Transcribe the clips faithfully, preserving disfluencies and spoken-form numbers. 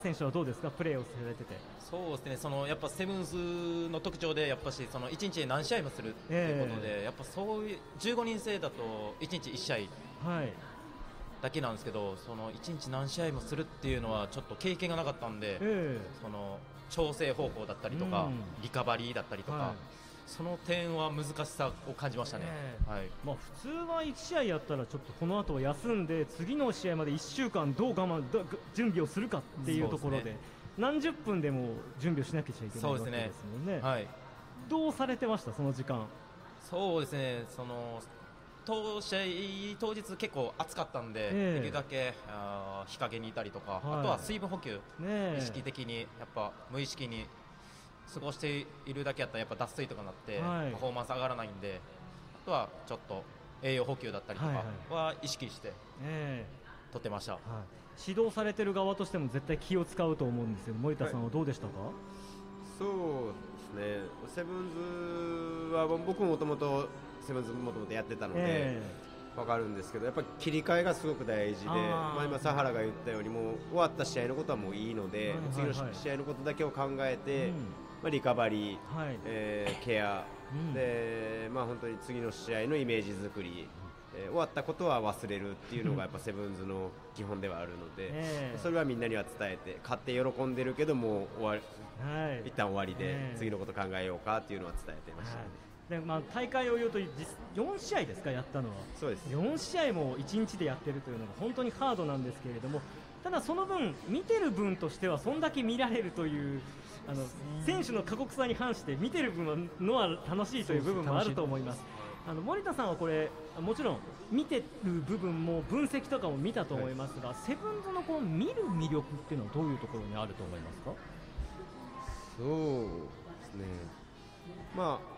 選手はどうですか、プレーをされてて。 そうですね、そのやっぱセブンスの特徴でやっぱしそのいちにちで何試合もするということで、えー、やっぱそういうじゅうごにん制だといちにちいち試合だけなんですけど、そのいちにち何試合もするっていうのはちょっと経験がなかったんで、えー、その調整方法だったりとか、うん、リカバリーだったりとか、はい、その点は難しさを感じましたね、えーはいまあ、普通はいち試合やったらちょっとこの後は休んで次の試合までいっしゅうかんどう我慢ど準備をするかっていうところ で, で、ね、何十分でも準備をしなきゃいけないわけですもんね。はい、どうされてました、その時間。 そうですね、その当試合当日結構暑かったんで、えー、できるだけあ日陰にいたりとか、はい、あとは水分補給、ね、意識的にやっぱ無意識に過ごしているだけやったらやっぱ脱水とかになって、はい、パフォーマンス上がらないんで、あとはちょっと栄養補給だったりとかは意識して取ってました、はいはいはい、 指導されてる側としても絶対気を使うと思うんですけど、森田さんはどうでしたか。はい、 そうですね、セブンズは僕ももともとセブンズもともとやってたので、えー、分かるんですけど、やっぱり切り替えがすごく大事で、あ、まあ、今佐原が言ったようにもう終わった試合のことはもういいので、はいはいはい、次の試合のことだけを考えて、うん、まあ、リカバリー、はい、えー、ケア、うん、で、まあ、本当に次の試合のイメージ作り、えー、終わったことは忘れるっていうのがやっぱセブンズの基本ではあるので、えー、それはみんなには伝えて、勝って喜んでるけどもう終わり、はい、一旦終わりで、えー、次のこと考えようかっていうのは伝えてました、ね。はいでまあ、大会を言うとよん試合ですか、やったのは。 そうです。 よん試合もいちにちでやってるというのが本当にハードなんですけれども、ただその分見てる分としてはそんだけ見られるというあの選手の過酷さに反して見てる分のは楽しいという部分もあると思います。あの森田さんはこれもちろん見てる部分も分析とかも見たと思いますが、はい、セブンズのこの見る魅力っていうのはどういうところにあると思いますか。 そうですね、まあ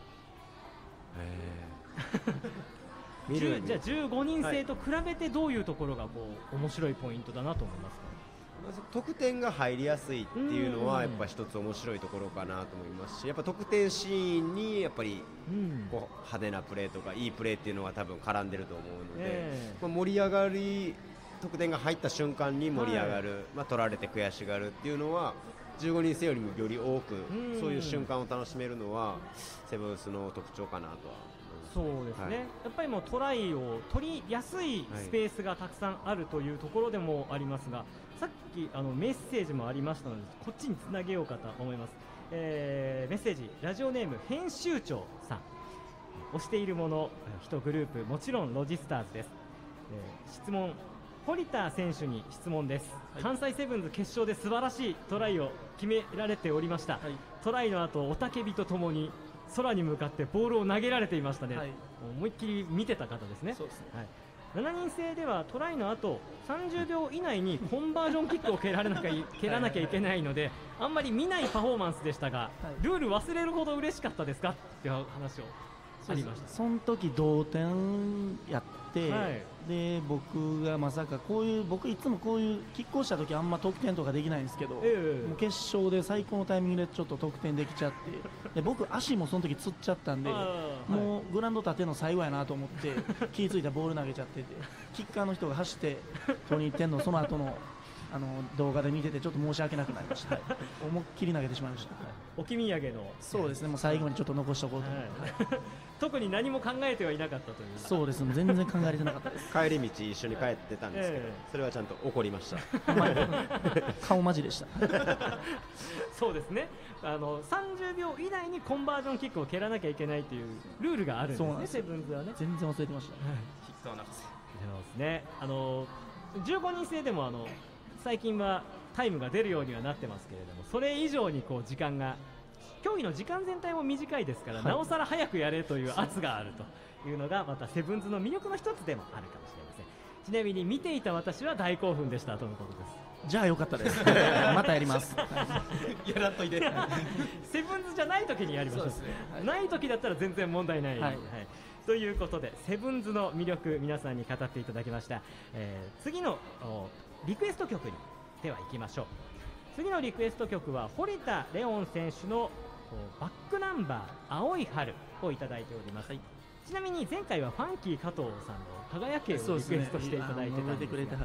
見るじゃあじゅうごにん制と比べてどういうところがこう面白いポイントだなと思いますか。 まず得点が入りやすいっていうのはやっぱ一つ面白いところかなと思いますし、やっぱ得点シーンにやっぱりこう派手なプレーとかいいプレーっていうのは多分絡んでると思うので、えーまあ、盛り上がり得点が入った瞬間に盛り上がる、はい、まあ、取られて悔しがるっていうのはじゅうごにん制よりもより多くそういう瞬間を楽しめるのはセブンスの特徴かなとは。 そうですね、はい、やっぱりもうトライを取りやすいスペースがたくさんあるというところでもありますが、はい、さっきあのメッセージもありましたのでこっちにつなげようかと思います、えー、メッセージラジオネーム編集長さん、推しているものいちグループもちろんロジスターズです、えー、質問堀田選手に質問です、はい、関西セブンズ決勝で素晴らしいトライを決められておりました、はい、トライの後雄たけびとともに空に向かってボールを投げられていましたね、はい、思いっきり見てた方ですね。 そうですね、はい、 しちにん制ではトライの後さんじゅうびょう以内にコンバージョンキックを蹴られなきゃ蹴らなきゃいけないのであんまり見ないパフォーマンスでしたが、はい、ルール忘れるほど嬉しかったですかっていう話をありました。 その時同点やって、はい、で僕がまさかこういう僕いつもこういう拮抗した時あんま得点とかできないんですけど、えー、もう決勝で最高のタイミングでちょっと得点できちゃってで僕足もその時つっちゃったんでもうグラウンド立ての最後やなと思って気付いたボール投げちゃっててキッカーの人が走って取りに行ってんのその後のあの動画で見ててちょっと申し訳なくなりました、はい、思いっきり投げてしまいました、はい、 お気味上げのそうですね、もう最後にちょっと残しておこうと思って、はい、 特に何も考えてはいなかったという。 そうですね、全然考えれてなかったです帰り道一緒に帰ってたんですけど、えー、それはちゃんと怒りました顔マジでしたそうですね、あのさんじゅうびょう以内にコンバージョンキックを蹴らなきゃいけないというルールがあるんですね、セブンズはね。 全然忘れてました、はい、 ヒットはなくてそうですね、あのじゅうごにん制でもあの最近はタイムが出るようにはなってますけれども、それ以上にこう時間が競技の時間全体も短いですから、はい、なおさら早くやれという圧があるというのがまたセブンズの魅力の一つでもあるかもしれません。ちなみに見ていた私は大興奮でしたとのことです。 じゃあよかったですまたやりますやらんといてセブンズじゃない時にやりましょう、ね、はい、ない時だったら全然問題ない、はいはい、ということでセブンズの魅力皆さんに語っていただきました、えー、次のリクエスト曲にでは行きましょう。次のリクエスト曲は堀田レオン選手のバックナンバー青い春をいただいております、はい、ちなみに前回はファンキー加藤さんの輝けをリクエストしていただいてたんですが、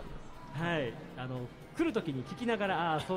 はい、あの来る時に聞きながら、ああ